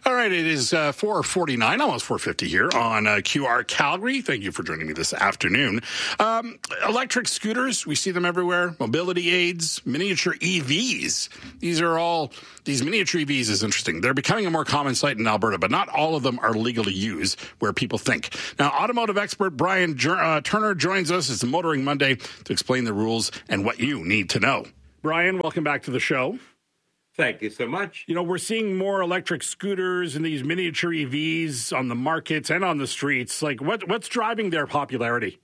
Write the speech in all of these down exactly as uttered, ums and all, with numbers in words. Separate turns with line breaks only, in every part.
All right, it is uh, four forty-nine, almost four fifty here on uh, Q R Calgary. Thank you for joining me this afternoon. Um, electric scooters, we see them everywhere. Mobility aids, miniature E Vs. These are all, these miniature E Vs is interesting. They're becoming a more common sight in Alberta, but not all of them are legal to use where people think. Now, automotive expert Brian uh, Turner joins us. It's a Motoring Monday to explain the rules and what you need to know. Brian, welcome back to the show.
Thank you so much.
You know, we're seeing more electric scooters and these miniature E Vs on the markets and on the streets. Like, what what's driving their popularity?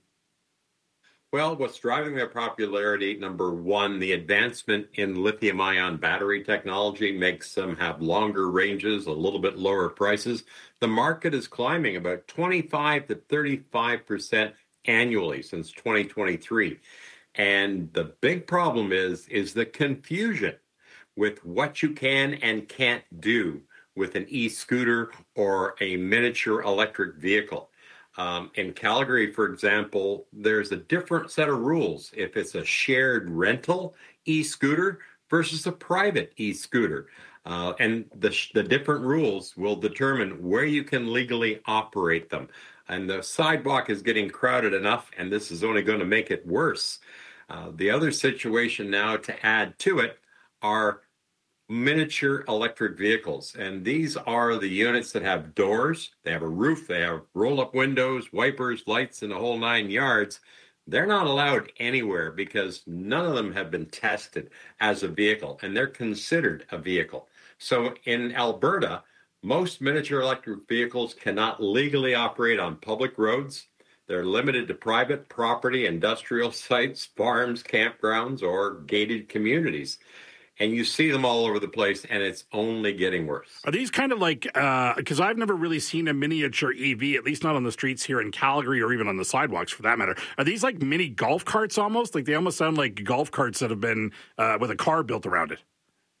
Well, what's driving their popularity, number one, the advancement in lithium-ion battery technology makes them have longer ranges, a little bit lower prices. The market is climbing about twenty-five to thirty-five percent annually since twenty twenty-three. And the big problem is, is the confusion with what you can and can't do with an e-scooter or a miniature electric vehicle. Um, in Calgary, for example, there's a different set of rules if it's a shared rental e-scooter versus a private e-scooter. Uh, and the, the different rules will determine where you can legally operate them. And the sidewalk is getting crowded enough, and this is only going to make it worse. Uh, the other situation now to add to it are miniature electric vehicles. And these are the units that have doors, they have a roof, they have roll-up windows, wipers, lights, and the whole nine yards. They're not allowed anywhere because none of them have been tested as a vehicle, and they're considered a vehicle. So in Alberta, most miniature electric vehicles cannot legally operate on public roads. They're limited to private property, industrial sites, farms, campgrounds, or gated communities. And you see them all over the place, and it's only getting worse.
Are these kind of like, because uh, I've never really seen a miniature E V, at least not on the streets here in Calgary or even on the sidewalks for that matter. Are these like mini golf carts almost? Like they almost sound like golf carts that have been uh, with a car built around it.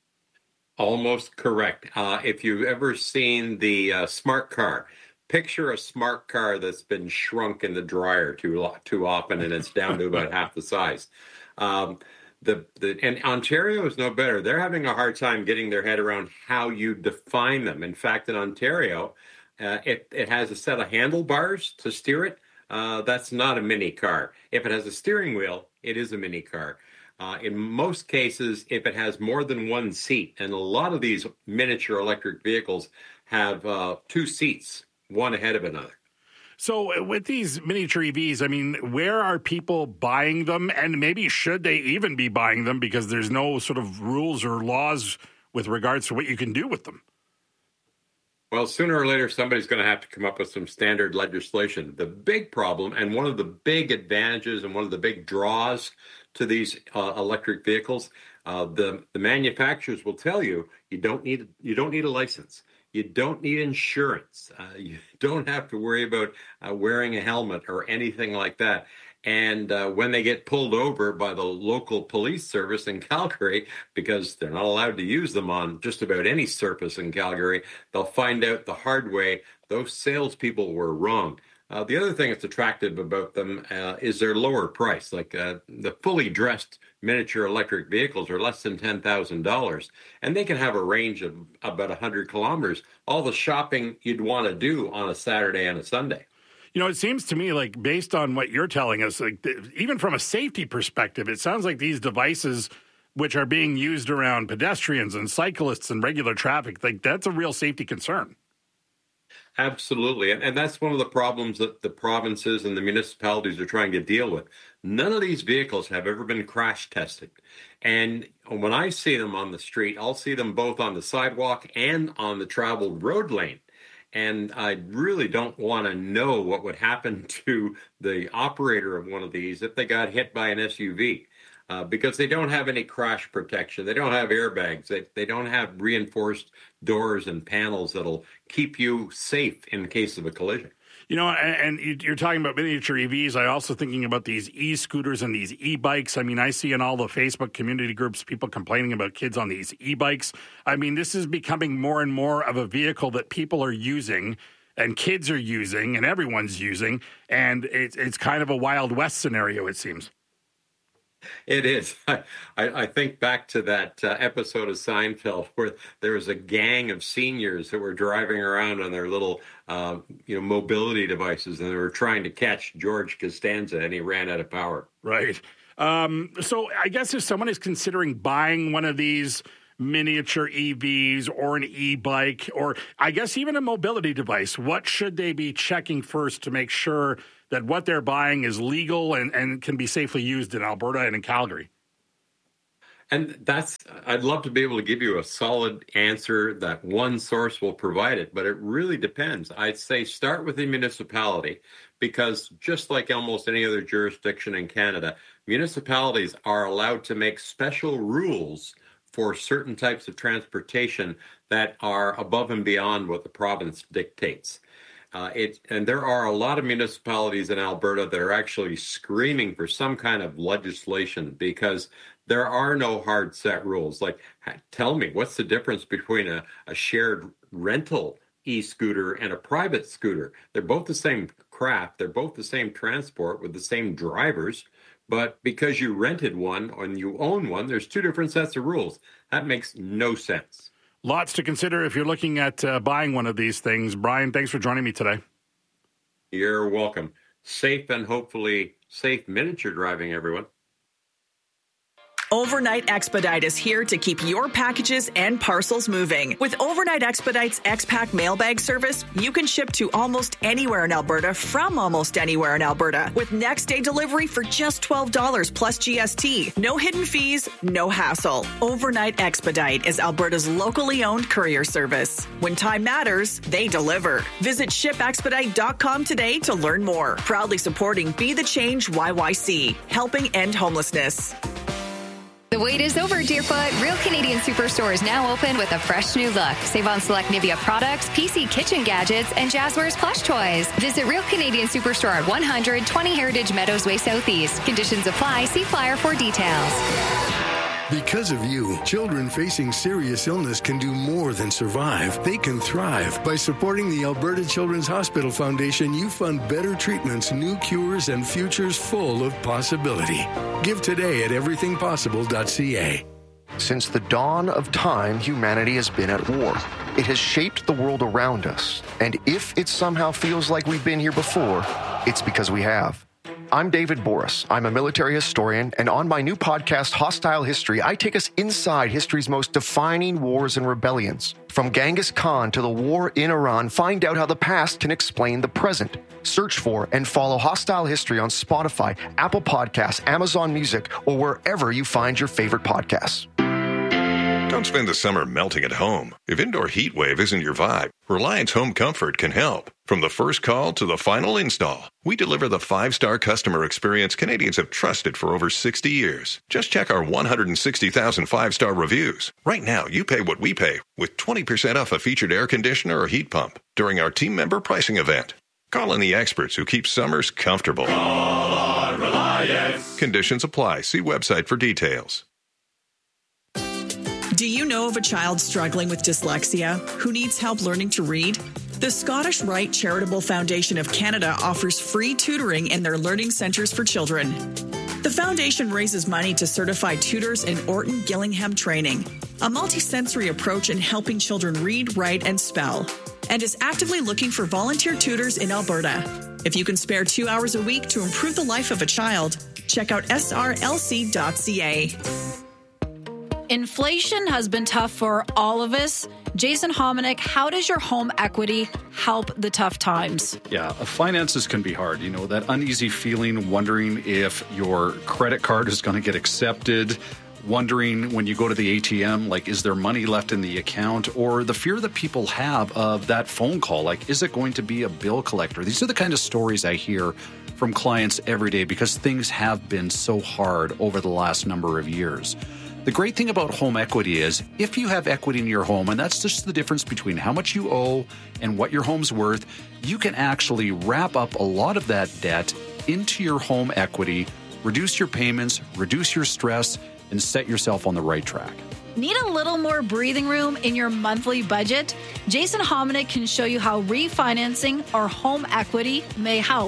Almost correct. Uh, if you've ever seen the uh, smart car, picture a smart car that's been shrunk in the dryer too, too often, and it's down to about half the size. Um, The, the and Ontario is no better. They're having a hard time getting their head around how you define them. In fact, in Ontario, uh, it, it has a set of handlebars to steer it. Uh, that's not a mini car. If it has a steering wheel, it is a mini car. Uh, in most cases, if it has more than one seat, and a lot of these miniature electric vehicles have uh, two seats, one ahead of another.
So with these miniature E Vs, I mean, where are people buying them? And maybe should they even be buying them because there's no sort of rules or laws with regards to what you can do with them?
Well, sooner or later, somebody's going to have to come up with some standard legislation. The big problem, and one of the big advantages and one of the big draws to these uh, electric vehicles, uh, the, the manufacturers will tell you, you don't need you don't need a license. You don't need insurance. Uh, you don't have to worry about uh, wearing a helmet or anything like that. And uh, when they get pulled over by the local police service in Calgary, because they're not allowed to use them on just about any surface in Calgary, they'll find out the hard way those salespeople were wrong. Uh, the other thing that's attractive about them uh, is their lower price. Like uh, the fully dressed miniature electric vehicles are less than ten thousand dollars, and they can have a range of about one hundred kilometers, all the shopping you'd want to do on a Saturday and a Sunday.
You know, it seems to me like based on what you're telling us, like even from a safety perspective, it sounds like these devices which are being used around pedestrians and cyclists and regular traffic, like that's a real safety concern.
Absolutely. And, and that's one of the problems that the provinces and the municipalities are trying to deal with. None of these vehicles have ever been crash tested. And when I see them on the street, I'll see them both on the sidewalk and on the traveled road lane. And I really don't want to know what would happen to the operator of one of these if they got hit by an S U V. Uh, because they don't have any crash protection. They don't have airbags. They, they don't have reinforced doors and panels that'll keep you safe in case of a collision.
You know, and, and you're talking about miniature E Vs. I also thinking about these e-scooters and these e-bikes. I mean, I see in all the Facebook community groups people complaining about kids on these e-bikes. I mean, this is becoming more and more of a vehicle that people are using and kids are using and everyone's using. And it's, it's kind of a Wild West scenario, it seems.
It is. I, I think back to that uh, episode of Seinfeld where there was a gang of seniors that were driving around on their little, uh, you know, mobility devices, and they were trying to catch George Costanza, and he ran out of power.
Right. Um, so I guess if someone is considering buying one of these miniature E Vs or an e-bike, or I guess even a mobility device, what should they be checking first to make sure that what they're buying is legal and, and can be safely used in Alberta and in Calgary?
And that's, I'd love to be able to give you a solid answer that one source will provide it, but it really depends. I'd say start with the municipality, because just like almost any other jurisdiction in Canada, municipalities are allowed to make special rules for certain types of transportation that are above and beyond what the province dictates. Uh, it, and there are a lot of municipalities in Alberta that are actually screaming for some kind of legislation because there are no hard set rules. Like, tell me, what's the difference between a, a shared rental e-scooter and a private scooter? They're both the same craft. They're both the same transport with the same drivers. But because you rented one and you own one, there's two different sets of rules. That makes no sense.
Lots to consider if you're looking at uh, buying one of these things. Brian, thanks for joining me today.
You're welcome. Safe and hopefully safe miniature driving, everyone.
Overnight Expedite is here to keep your packages and parcels moving. With Overnight Expedite's X-Pack mailbag service, you can ship to almost anywhere in Alberta from almost anywhere in Alberta with next day delivery for just twelve dollars plus G S T. No hidden fees, no hassle. Overnight Expedite is Alberta's locally owned courier service. When time matters, they deliver. Visit ship expedite dot com today to learn more. Proudly supporting Be the Change Y Y C, helping end homelessness.
The wait is over, Deerfoot. Real Canadian Superstore is now open with a fresh new look. Save on select Nivea products, P C kitchen gadgets, and Jazzwares plush toys. Visit Real Canadian Superstore at one hundred twenty Heritage Meadows Way Southeast. Conditions apply. See flyer for details.
Because of you, children facing serious illness can do more than survive. They can thrive. By supporting the Alberta Children's Hospital Foundation, you fund better treatments, new cures, and futures full of possibility. Give today at everything possible dot c a.
Since the dawn of time, humanity has been at war. It has shaped the world around us. And if it somehow feels like we've been here before, it's because we have. I'm David Boris. I'm a military historian, and on my new podcast, Hostile History, I take us inside history's most defining wars and rebellions. From Genghis Khan to the war in Iran, find out how the past can explain the present. Search for and follow Hostile History on Spotify, Apple Podcasts, Amazon Music, or wherever you find your favorite podcasts.
Don't spend the summer melting at home. If indoor heat wave isn't your vibe, Reliance Home Comfort can help. From the first call to the final install, we deliver the five-star customer experience Canadians have trusted for over sixty years. Just check our one hundred sixty thousand five-star reviews. Right now, you pay what we pay with twenty percent off a featured air conditioner or heat pump during our team member pricing event. Call in the experts who keep summers comfortable.
Call on Reliance.
Conditions apply. See website for details.
Do you know of a child struggling with dyslexia who needs help learning to read? The Scottish Rite Charitable Foundation of Canada offers free tutoring in their learning centres for children. The foundation raises money to certify tutors in Orton Gillingham training, a multisensory approach in helping children read, write, and spell, and is actively looking for volunteer tutors in Alberta. If you can spare two hours a week to improve the life of a child, check out S R L C dot C A.
Inflation has been tough for all of us. Jason Hominick, how does your home equity help the tough times?
Yeah, finances can be hard. You know, that uneasy feeling, wondering if your credit card is going to get accepted, wondering when you go to the A T M, like, is there money left in the account? Or the fear that people have of that phone call, like, is it going to be a bill collector? These are the kind of stories I hear from clients every day because things have been so hard over the last number of years. The great thing about home equity is if you have equity in your home, and that's just the difference between how much you owe and what your home's worth, you can actually wrap up a lot of that debt into your home equity, reduce your payments, reduce your stress, and set yourself on the right track.
Need a little more breathing room in your monthly budget? Jason Hominick can show you how refinancing or home equity may help.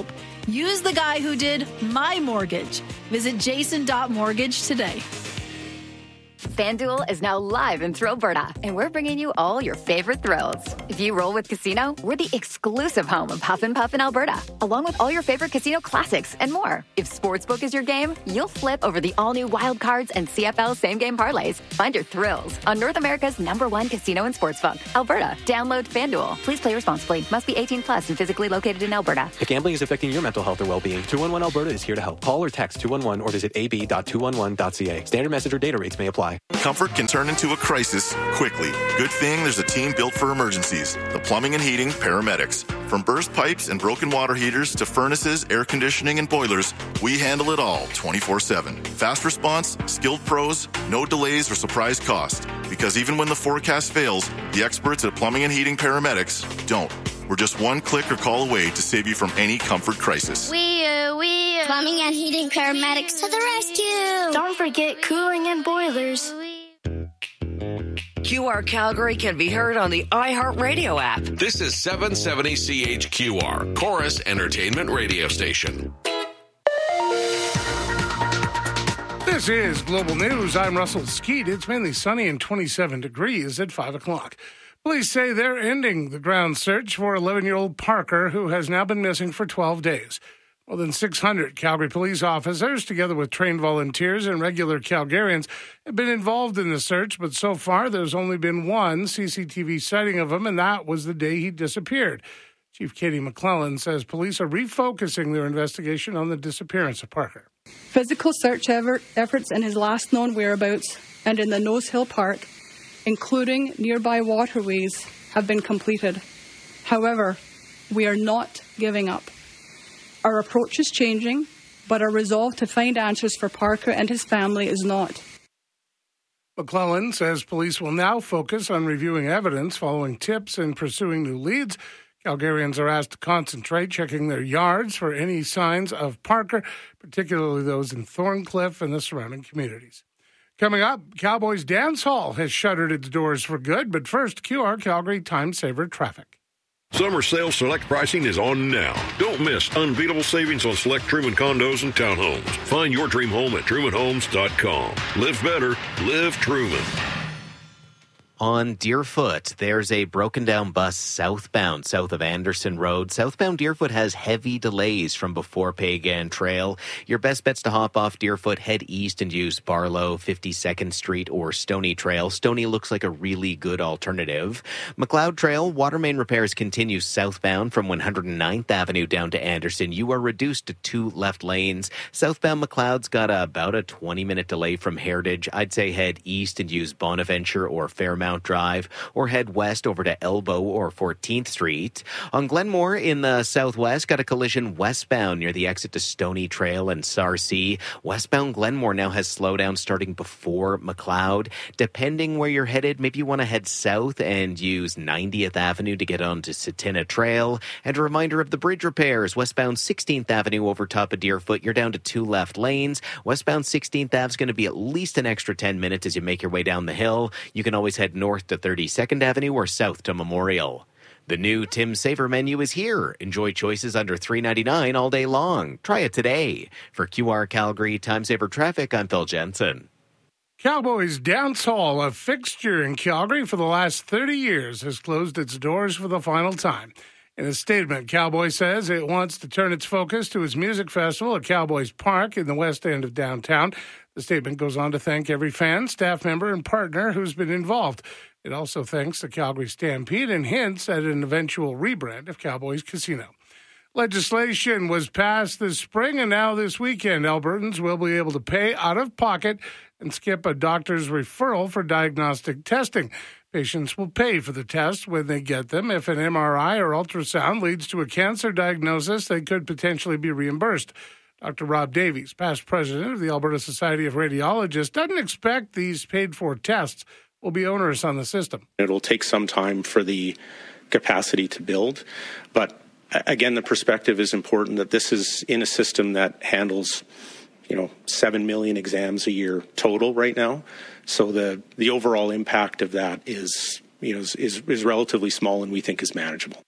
Use the guy who did my mortgage. Visit jason dot mortgage today.
FanDuel is now live in Thrillberta, and we're bringing you all your favorite thrills. If you roll with Casino, we're the exclusive home of Huff and Puff in Alberta, along with all your favorite casino classics and more. If Sportsbook is your game, you'll flip over the all-new Wild Cards and C F L same-game parlays. Find your thrills on North America's number one casino and sportsbook, Alberta. Download FanDuel. Please play responsibly. Must be eighteen plus and physically located in Alberta.
If gambling is affecting your mental health or well-being, two one one Alberta is here to help. Call or text two one one or visit a b dot two one one dot c a. Standard message or data rates may apply.
Comfort can turn into a crisis quickly. Good thing there's a team built for emergencies. The Plumbing and Heating Paramedics. From burst pipes and broken water heaters to furnaces, air conditioning, and boilers, we handle it all twenty-four seven. Fast response, skilled pros, no delays or surprise cost. Because even when the forecast fails, the experts at Plumbing and Heating Paramedics don't. We're just one click or call away to save you from any comfort crisis.
We, uh, we, uh, Plumbing and Heating Paramedics to the rescue. Don't forget cooling and boilers.
Q R Calgary can be heard on the iHeartRadio app.
This is seven seventy C H Q R, Chorus Entertainment Radio Station.
This is Global News. I'm Russell Skeet. It's mainly sunny and twenty-seven degrees at five o'clock. Police say they're ending the ground search for eleven-year-old Parker, who has now been missing for twelve days. More than six hundred Calgary police officers, together with trained volunteers and regular Calgarians, have been involved in the search, but so far there's only been one C C T V sighting of him, and that was the day he disappeared. Chief Katie McClellan says police are refocusing their investigation on the disappearance of Parker.
Physical search efforts in his last known whereabouts and in the Nose Hill Park, including nearby waterways, have been completed. However, we are not giving up. Our approach is changing, but our resolve to find answers for Parker and his family is not.
McClellan says police will now focus on reviewing evidence following tips and pursuing new leads. Calgarians are asked to concentrate, checking their yards for any signs of Parker, particularly those in Thorncliffe and the surrounding communities. Coming up, Cowboys Dance Hall has shuttered its doors for good, but first, Q R Calgary Time Saver Traffic.
Summer sales select pricing is on now. Don't miss unbeatable savings on select Truman condos and townhomes. Find your dream home at truman homes dot com. Live better, live Truman.
On Deerfoot, there's a broken down bus southbound south of Anderson Road. Southbound Deerfoot has heavy delays from before Pagan Trail. Your best bet's to hop off Deerfoot, head east and use Barlow, fifty-second Street, or Stony Trail. Stony looks like a really good alternative. McLeod Trail, water main repairs continue southbound from one hundred ninth Avenue down to Anderson. You are reduced to two left lanes. Southbound McLeod's got a, about a twenty-minute delay from Heritage. I'd say head east and use Bonaventure or Fairmount Drive, or head west over to Elbow or fourteenth Street. On Glenmore in the southwest, got a collision westbound near the exit to Stony Trail and Sarcee. Westbound Glenmore now has slowdown starting before McLeod. Depending where you're headed, maybe you want to head south and use ninetieth Avenue to get onto Satina Trail. And a reminder of the bridge repairs. Westbound sixteenth Avenue over top of Deerfoot, you're down to two left lanes. Westbound sixteenth Ave is going to be at least an extra ten minutes as you make your way down the hill. You can always head north to thirty-second Avenue or south to Memorial. The new Tim Saver menu is here. Enjoy choices under three ninety-nine all day long. Try it today. For Q R Calgary Time Saver Traffic, I'm Phil Jensen.
Cowboys Dance Hall, a fixture in Calgary for the last thirty years, has closed its doors for the final time. In a statement, Cowboy says it wants to turn its focus to its music festival at Cowboys Park in the west end of downtown. The statement goes on to thank every fan, staff member, and partner who's been involved. It also thanks the Calgary Stampede and hints at an eventual rebrand of Cowboys Casino. Legislation was passed this spring, and now this weekend, Albertans will be able to pay out of pocket and skip a doctor's referral for diagnostic testing. Patients will pay for the test when they get them. If an M R I or ultrasound leads to a cancer diagnosis, they could potentially be reimbursed. Doctor Rob Davies, past president of the Alberta Society of Radiologists, doesn't expect these paid-for tests will be onerous on the system.
It'll take some time for the capacity to build, but again, the perspective is important that this is in a system that handles, you know, seven million exams a year total right now. So the the overall impact of that is, you know, is, is, is relatively small and we think is manageable.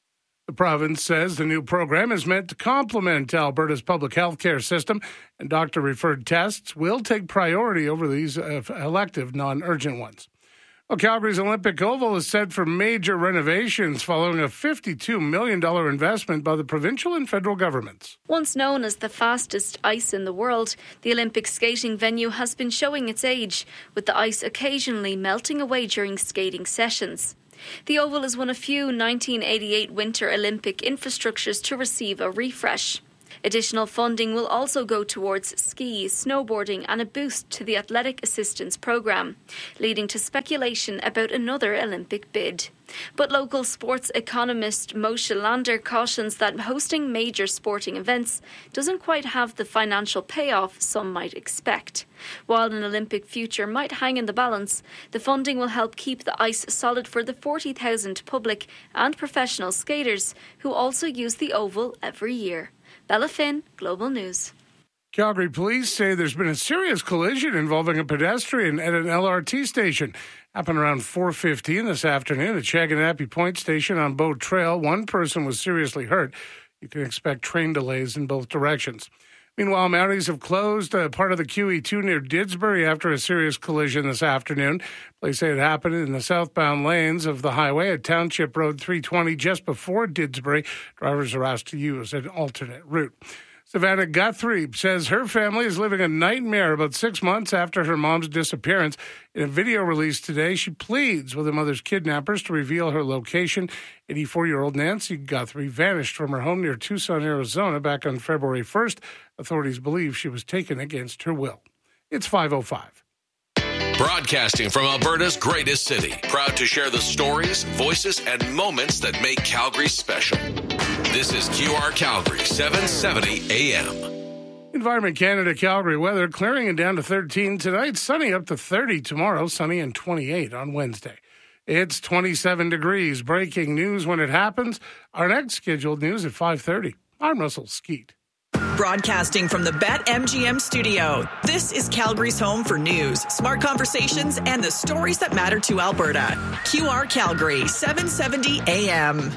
The province says the new program is meant to complement Alberta's public health care system, and doctor-referred tests will take priority over these uh, elective, non-urgent ones. Well, Calgary's Olympic Oval is set for major renovations following a fifty-two million dollars investment by the provincial and federal governments.
Once known as the fastest ice in the world, the Olympic skating venue has been showing its age, with the ice occasionally melting away during skating sessions. The Oval is one of few nineteen eighty-eight Winter Olympic infrastructures to receive a refresh. Additional funding will also go towards ski, snowboarding and a boost to the Athletic Assistance Programme, leading to speculation about another Olympic bid. But local sports economist Moshe Lander cautions that hosting major sporting events doesn't quite have the financial payoff some might expect. While an Olympic future might hang in the balance, the funding will help keep the ice solid for the forty thousand public and professional skaters who also use the Oval every year. Bella Finn, Global News.
Calgary police say there's been a serious collision involving a pedestrian at an L R T station. Happened around four fifteen this afternoon at Chaganappy Point Station on Boat Trail. One person was seriously hurt. You can expect train delays in both directions. Meanwhile, Mounties have closed uh, part of the Q E two near Didsbury after a serious collision this afternoon. Police say it happened in the southbound lanes of the highway at Township Road three twenty just before Didsbury. Drivers are asked to use an alternate route. Savannah Guthrie says her family is living a nightmare about six months after her mom's disappearance. In a video released today, she pleads with her mother's kidnappers to reveal her location. eighty-four-year-old Nancy Guthrie vanished from her home near Tucson, Arizona back on February first. Authorities believe she was taken against her will. It's five oh five.
Broadcasting from Alberta's greatest city. Proud to share the stories, voices, and moments that make Calgary special. This is Q R Calgary, seven seventy A M.
Environment Canada Calgary weather, clearing and down to thirteen tonight, sunny up to thirty tomorrow, sunny and twenty-eight on Wednesday. It's twenty-seven degrees. Breaking news when it happens. Our next scheduled news at five thirty. I'm Russell Skeet.
Broadcasting from the BetMGM studio, this is Calgary's home for news, smart conversations, and the stories that matter to Alberta. Q R Calgary, seven seventy A M.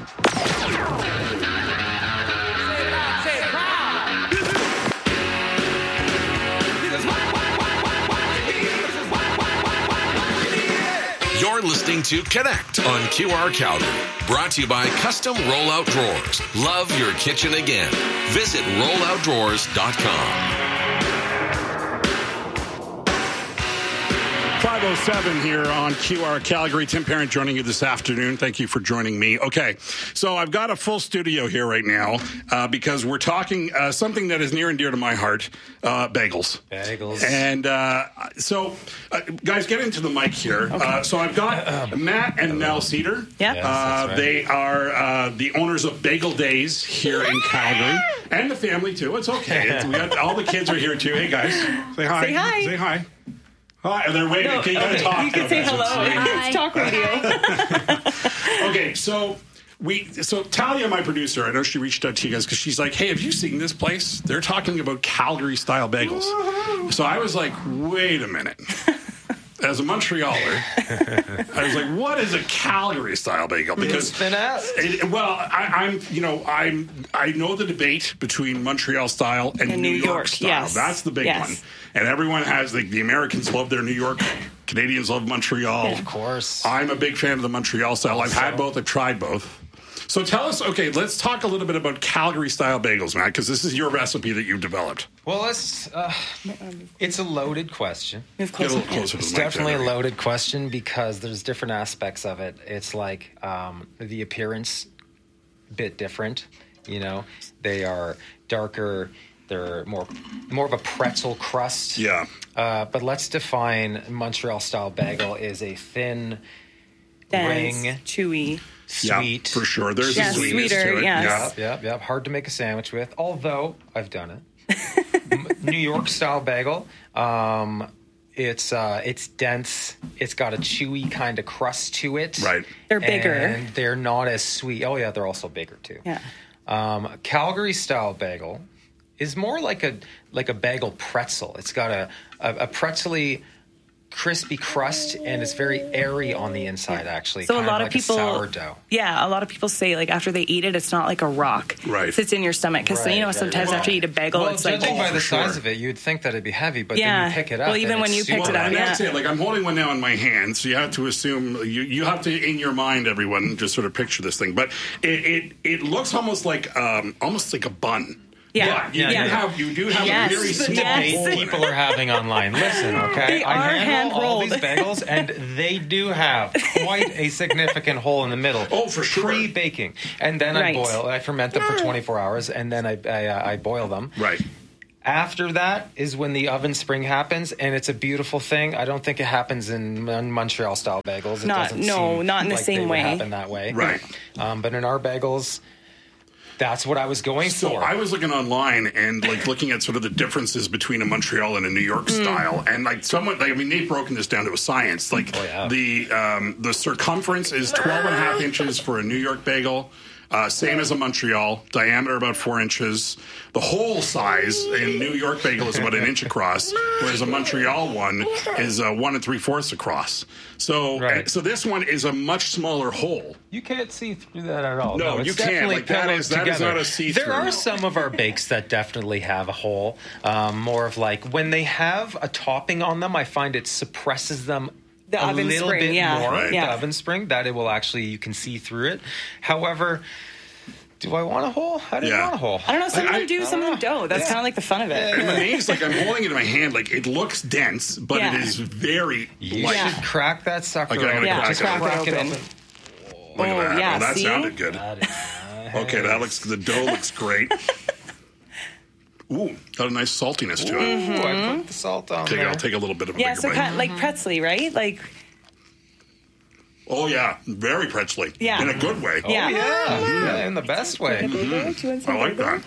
You're listening to Connect on Q R Calgary. Brought to you by Custom Rollout Drawers. Love your kitchen again. Visit roll out drawers dot com.
five oh seven here on Q R Calgary. Tim Parent joining you this afternoon. Thank you for joining me. Okay, so I've got a full studio here right now uh, because we're talking uh, something that is near and dear to my heart, uh, bagels.
Bagels.
And uh, so, uh, guys, get into the mic here. Okay. Uh, so I've got Matt and Nell Cedar.
Yeah. Yes,
uh,
right.
They are uh, the owners of Bagel Days here in Calgary. And the family, too. It's okay. It's, we got, all the kids are here, too. Hey, guys. Say hi.
Say hi.
Say hi. Hi, they're waiting.
No,
okay, you
okay.
gotta talk.
You can say hello.
Hi.
It's talk radio.
Okay, so we, so Talia, my producer, I know she reached out to you guys because she's like, "Hey, have you seen this place? They're talking about Calgary-style bagels." Uh-huh. So I was like, "Wait a minute." As a Montrealer, I was like, "What is a Calgary-style bagel?" Because
been asked.
It, well, I, I'm, you know, I'm, I know the debate between Montreal style and,
And
New,
New
York,
York,
style.
yes.
That's the big
Yes.
one, and everyone has like the Americans love their New York, Canadians love Montreal.
Of course,
I'm a big fan of the Montreal style. I've had both. I've tried both. So tell us, okay, let's talk a little bit about Calgary-style bagels, Matt, because this is your recipe that you've developed.
Well, let's. Uh, it's a loaded question.
Get a little closer to the
It's
mic
definitely
there.
a loaded question because there's different aspects of it. It's like um, the appearance, bit different. You know, they are darker. They're more more of a pretzel crust.
Yeah.
Uh, but let's define Montreal style bagel is a thin,
Dense,
ring,
chewy.
sweet.
Yeah, for sure. There's
Yeah,
a sweetness
sweeter,
to it.
yes.
Yep, yep, yep. Hard to make a sandwich with, although I've done it. M- New York style bagel. Um, it's uh, it's dense. It's got a chewy kind of crust to it.
Right.
They're bigger.
And they're not as sweet. Oh yeah, they're also bigger too.
Yeah.
Um, Calgary style bagel is more like a like a bagel pretzel. It's got a a, a pretzely crispy crust, and it's very airy on the inside, actually.
So
kind
a lot
of,
of
like
people,
a sourdough.
yeah, a lot of people say like after they eat it, it's not like a rock.
Right.
It sits in your stomach because
Right,
you know
right,
sometimes
right.
after you eat a bagel,
Well,
it's like
judging
oh,
by the
for
size
sure.
of it, you'd think that it'd be heavy, but
Yeah.
then you pick it up.
Well, even
and
when
it's
you picked
super
it up,
light.
yeah.
That's it. Like I'm holding one now in my hand, so you have to assume you you have to in your mind, everyone, just sort of picture this thing. But it it, it looks almost like um, almost like a bun.
Yeah.
But you,
Yeah,
do
yeah.
have you do have
Yes.
a very
This is the
small
debate
hole in it.
people are having online. Listen, okay?
They
I
are
handle all
hand-rolled.
these bagels, and they do have quite a significant hole in the middle.
Oh, for sure.
Pre-baking. And then
Right.
I boil. I ferment them for twenty-four hours, and then I, I, uh, I boil them.
Right.
After that is when the oven spring happens, and it's a beautiful thing. I don't think it happens in Mon- Montreal-style bagels. It
Not-
doesn't
no,
seem
not in the
like
same
they would
way.
happen that way.
Right.
Um, but in our bagels, that's what I was going
So
for.
I was looking online and like looking at sort of the differences between a Montreal and a New York
Hmm.
style, and like someone, like, I mean, they've broken this down to a science. Like
Oh, yeah.
the um, the circumference is twelve and a half inches for a New York bagel. Uh, same as a Montreal, diameter about four inches. The whole size in New York bagel is about an inch across, whereas a Montreal one is uh, one and three fourths across. So,
Right.
and- so this one is a much smaller hole.
You can't see through that at all.
No,
it's
you can't.
definitely
Like, that
pillowed
is- that is
together.
not a see-through.
There are some of our bakes that definitely have a hole. Um, more of like when they have a topping on them, I find it suppresses them
The
a
oven
little
spring,
bit
yeah.
more.
Right.
The
Yeah.
oven spring that it will actually you can see through it. However, do I want a hole? I didn't
Yeah.
want a hole.
I don't know. Some of
I-
them do, some of them don't. That's
Yeah.
kind of like the fun of it.
I'm amazed. Like I'm holding it in my hand. Like it looks dense, but
Yeah.
it is very
You
light.
should crack that sucker.
Okay, I'm gonna
open.
crack
Just
it open.
crack it
Open.
open.
Look at
Oh,
that.
yeah,
Oh, that
see?
sounded good.
That is nice.
Okay, that looks. The dough looks great. Ooh, got a nice saltiness to it.
Ooh, I put the salt on
Take,
there.
I'll take a little bit of a
Yeah,
bigger
so
bite.
kind of like pretzely, right? Like
Oh yeah, very pretzely.
Yeah.
in a good way.
Oh,
Yeah.
yeah. yeah, in the best way.
I like that.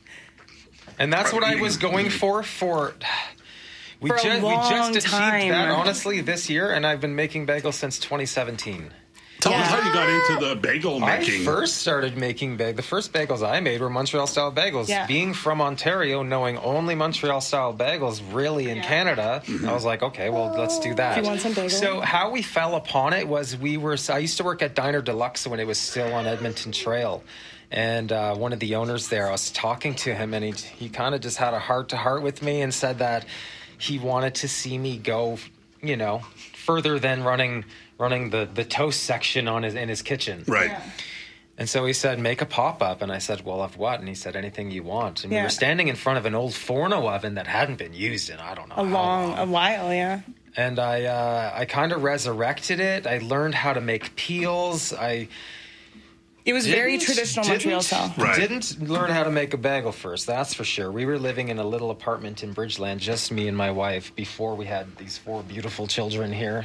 And that's what I was going for for. We,
For a
ju- we
long
just achieved
time.
that honestly this year, and I've been making bagels since twenty seventeen.
Tell
Yeah.
us how you got into the bagel making.
I first started making bag. The first bagels I made were Montreal style bagels.
Yeah.
Being from Ontario, knowing only Montreal style bagels really in Canada, I was like, okay, well, let's do that.
Do you want some bagel?
So how we fell upon it was we were. I used to work at Diner Deluxe when it was still on Edmonton Trail. And uh, one of the owners there, I was talking to him, and he he kind of just had a heart to heart with me and said that he wanted to see me go, you know, further than running running the, the toast section on his in his kitchen.
Right.
And so he said, make a pop-up. And I said, well, of what? And he said, anything you want. And we
Yeah.
were standing in front of an old Forno oven that hadn't been used in, I don't know,
a
how
long,
long.
a while, yeah.
And I, uh, I kind of resurrected it. I learned how to make peels. I
It was very
didn't-
traditional
didn't-
Montreal style.
Right.
Didn't learn how to make a bagel first, that's for sure. We were living in a little apartment in Bridgeland, just me and my wife, before we had these four beautiful children here.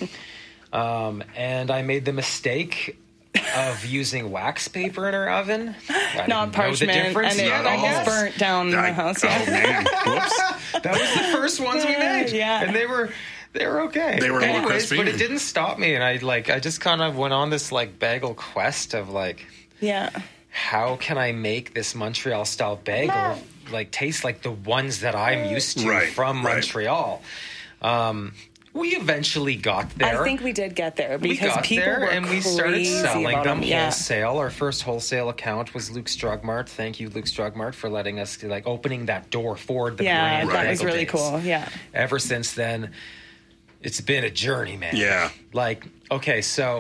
um, and I made the mistake of using wax paper in our oven. I
Not
didn't
parchment,
know the difference
and it
yet, I guess.
burnt down the
I-
house.
Oh
Yeah.
man, whoops.
That was the first ones we made.
Yeah.
And they were they were okay.
They were a little
Anyways,
crispy.
but it didn't stop me, and I like I just kind of went on this like bagel quest of like
Yeah.
how can I make this Montreal style bagel like taste like the ones that I'm used to
Right,
from
right.
Montreal? Um, we eventually got there.
I think we did get there
we
because
got
people
there
were
and we started
crazy
selling
about
them
Yeah.
wholesale. Our first wholesale account was Luke's Drug Mart. Thank you, Luke's Drug Mart, for letting us like opening that door for the
Yeah,
brand.
that was
Bagel
really
Days.
cool. Yeah.
Ever since then, it's been a journey, man.
Yeah.
Like, okay, so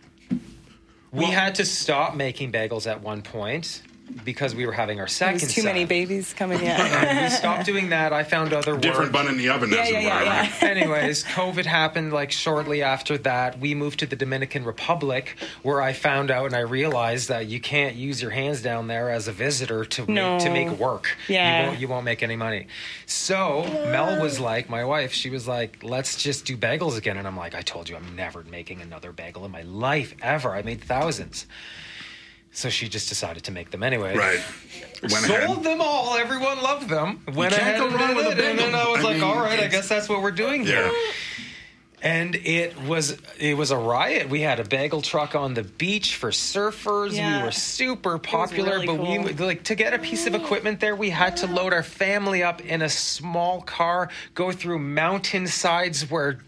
we had to stop making bagels at one point because we were having our second
There's too
son.
many babies coming in.
And we stopped doing that. I found other
Different
work.
bun in the oven,
Yeah,
as
yeah,
it
yeah,
were.
yeah.
right?
Anyways, COVID happened like shortly after that. We moved to the Dominican Republic, where I found out and I realized that you can't use your hands down there as a visitor to
No.
make, to make work.
Yeah.
you won't, you won't make any money. So Mel was like, my wife, she was like, let's just do bagels again. And I'm like, I told you, I'm never making another bagel in my life ever. I made thousands. So she just decided to make them anyway.
Right. Went
Sold
ahead.
them all. Everyone loved them. Went
can't
ahead
go
and
wrong
did
with a
it. And then
bagel.
I was
I
like,
mean,
all right, I
it's-
guess that's what we're doing
Yeah.
here. And it was it was a riot. We had a bagel truck on the beach for surfers.
Yeah.
We were super popular,
really
but we
cool.
like to get a piece of equipment there. We had to load our family up in a small car, go through mountain sides where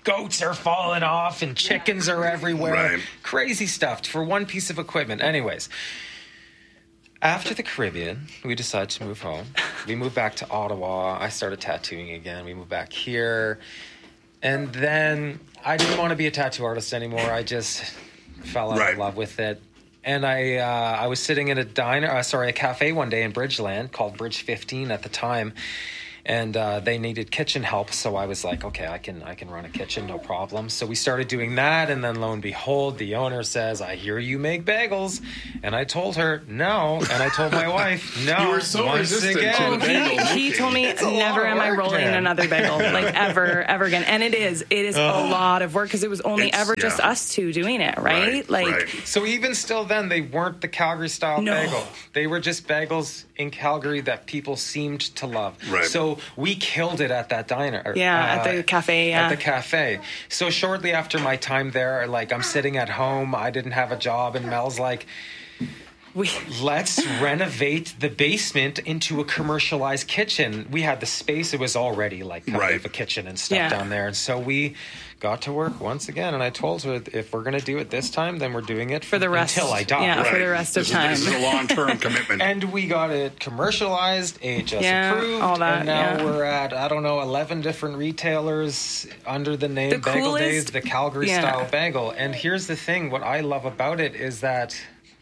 goats are falling off and chickens are everywhere.
Right.
Crazy stuff for one piece of equipment. Anyways, after the Caribbean, we decided to move home. We moved back to Ottawa. I started tattooing again. We moved back here. And then I didn't want to be a tattoo artist anymore. I just fell out
Right.
of love with it. And I uh, I was sitting in a diner, uh, sorry, a cafe one day in Bridgeland called Bridge fifteen at the time. And uh, they needed kitchen help, so I was like, okay, I can I can run a kitchen, no problem. So we started doing that, and then lo and behold, the owner says, I hear you make bagels. And I told her, no. And I told my wife, no.
You were so
once
resistant
again.
to the bagel
He, he
making.
told me
It's a lot
never
of
am I
work,
rolling
man.
another bagel, like ever, ever again. And it is, it is a lot of work because it was only
It's-
ever just
yeah.
us two doing it, right?
Right,
like,
right.
So even still then, they weren't the Calgary-style
No.
bagel. They were just bagels in Calgary that people seemed to love.
Right.
So we killed it at that diner. or,
Yeah, at the cafe, yeah.
At the cafe. So shortly after my time there, like I'm sitting at home, I didn't have a job, and Mel's like,
we
let's renovate the basement into a commercialized kitchen. We had the space. It was already like kind
Right.
of a kitchen and stuff
Yeah.
down there. And so we got to work once again. And I told her, if we're going to do it this time, then we're doing it
for the rest,
until I die.
yeah, for the
Right.
rest of
This is-
time.
This is a long-term commitment.
And we got it commercialized, A H S
Yeah,
approved,
all that,
and now
yeah.
we're at, I don't know, eleven different retailers under the name
The
Bagel
coolest-
Days, the Calgary
yeah.
style bagel. And here's the thing, what I love about it is that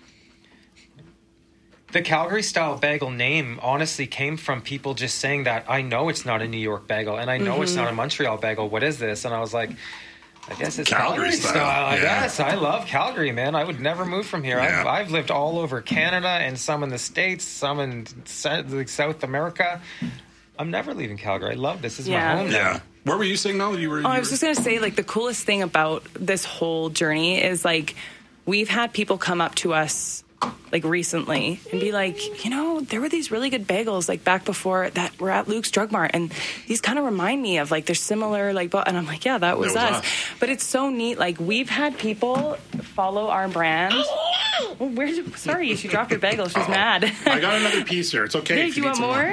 the Calgary style bagel name honestly came from people just saying that, I know it's not a New York bagel, and I know
Mm-hmm.
it's not a Montreal bagel. What is this? And I was like, I guess it's
Calgary
Calgary,
style,
style. I
yeah.
guess. I love Calgary, man. I would never move from here.
Yeah.
I've, I've lived all over Canada and some in the States, some in Sa- like South America. I'm never leaving Calgary. I love this. This is
Yeah.
my home now.
Yeah. Where were you saying, Mel? You were.
Oh,
you
I was
were-
just going to say, like, the coolest thing about this whole journey is, like, we've had people come up to us, like, recently and be like, you know, there were these really good bagels, like, back before that were at Luke's Drug Mart. And these kind of remind me of, like, they're similar, like, but, and I'm like, yeah, that was,
That was
us.
us.
But it's so neat. Like, we've had people follow our brand. Oh, where's, sorry, she dropped her bagel. She's mad.
I got another piece here. It's okay.
Yeah,
if
do you
need
want
some
more?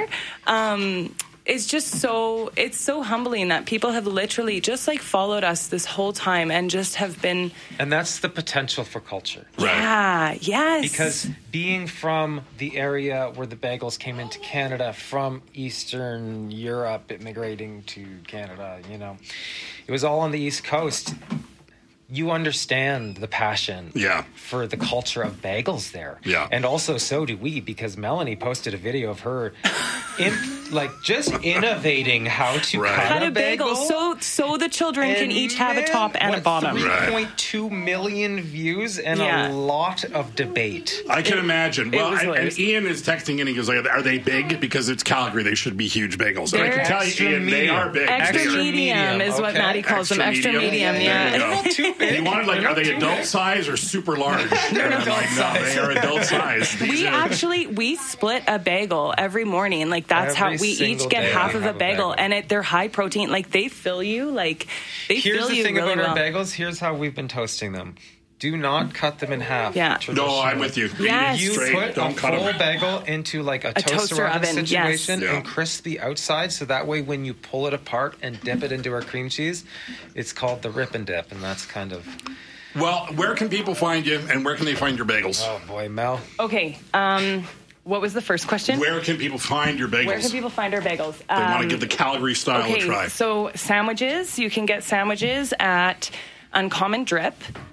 Um, it's just so it's so humbling that people have literally just like followed us this whole time and just have been
And that's the potential for culture.
yeah yes
Because being from the area where the bagels came into Canada from Eastern Europe, immigrating to Canada, you know, it was all on the East Coast. You understand the passion
Yeah.
for the culture of bagels there.
Yeah.
And also so do we, because Melanie posted a video of her in, like just innovating how to
Right.
cut
Cut
a
a bagel so so the children can
And
each have a
man,
top and a
what,
bottom.
three
Right.
point two million views and
Yeah.
a lot of debate.
I can imagine.
it
Well,
was
and, and
hilarious.
Ian is texting in. He goes, like, "Are they big? Because it's Calgary. They should be huge bagels." And I
They're
can tell you,
extra
Ian, they
medium.
are big.
Extra,
They are-
medium, is what
okay.
Maddie calls them. Extra medium,
There
yeah.
you go.
Not too big.
He wanted like, are they adult size or super large? And I'm
adult
like, no,
size.
they are adult size. These
We
are-
actually we split a bagel every morning. Like that's
Every
how we
single
each get
day
half
we
of a
have a
bagel,
bagel.
and it, they're high protein. Like they fill you. Like they
Here's
fill
the
you
thing
really
about
well.
our bagels. Here's how we've been toasting them. Do not cut them in half.
Yeah.
No, I'm with you.
Yes.
You
Straight,
put
don't
a
cut
full
them.
bagel into like a,
A toaster oven, yes.
situation
Yeah.
and crisp the outside, so that way when you pull it apart and dip it into our cream cheese, it's called the rip and dip, and that's kind of.
Well, where can people find you, and where can they find your bagels?
Oh boy, Mel.
Okay. Um, what was the first question?
Where can people find your bagels?
Where can people find our bagels?
they want to
Um,
give the Calgary style
okay,
a try.
so sandwiches. You can get sandwiches at Uncommon Drip,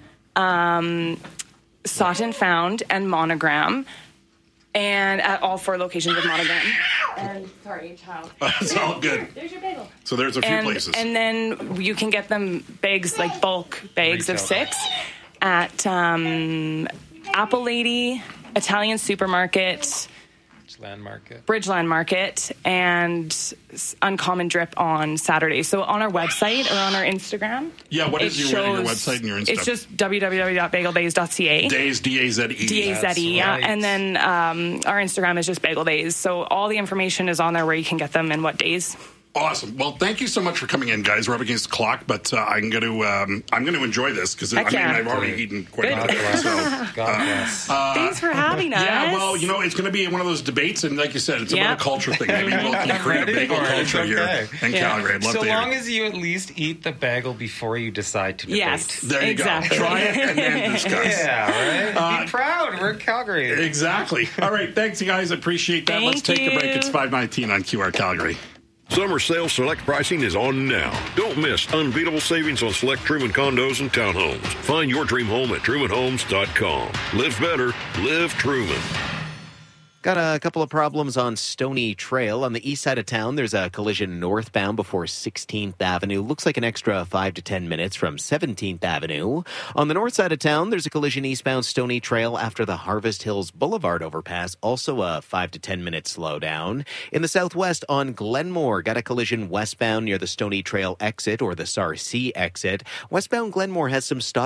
um, Sought and Found, and Monogram, and at all four locations of Monogram. And sorry, child.
It's all good.
There's your bagel.
So there's a few
and,
places.
And then you can get them bags, like bulk bags of
Retail.
six, at um, Apple Lady, Italian Supermarket,
Land Market.
Bridgeland Market, and Uncommon Drip on Saturday. So on our website or on our Instagram.
Yeah, what
it
is your, your
shows-
website and your Insta?
It's just w w w dot bagel days dot c a.
Days, D A Z E.
D A Z E, yeah.
right.
And then um, our Instagram is just Bagel Days. So all the information is on there where you can get them and what days.
Awesome. Well, thank you so much for coming in, guys. We're up against the clock, but uh, I'm going to um, I'm going to enjoy this because I mean
yeah.
I've already eaten quite
Good.
a bit. So,
God bless.
uh,
Thanks for having us.
Yeah, well, you know, it's going to be one of those debates, and like you said, it's
Yep.
about a culture thing. Maybe we'll can create a bagel culture
Okay.
here in
Yeah.
Calgary. I'd love
so
to hear
long
it.
as you at least eat the bagel before you decide to debate.
Yes,
There you
exactly.
go. Try it and then discuss.
Yeah, right?
Uh,
Be proud. We're in Calgary.
Exactly. All right. Thanks, you guys. I appreciate that.
Thank
Let's take a break.
you.
It's five nineteen on Q R Calgary.
Summer sale select pricing is on now. Don't miss unbeatable savings on select Truman condos and townhomes. Find your dream home at truman homes dot com. Live better. Live Truman.
Got a couple of problems on Stony Trail. On the east side of town, there's a collision northbound before sixteenth Avenue. Looks like an extra five to ten minutes from seventeenth Avenue. On the north side of town, there's a collision eastbound Stony Trail after the Harvest Hills Boulevard overpass. Also a five to ten minute slowdown. In the southwest on Glenmore, got a collision westbound near the Stony Trail exit or the Sarcee exit. Westbound Glenmore has some stop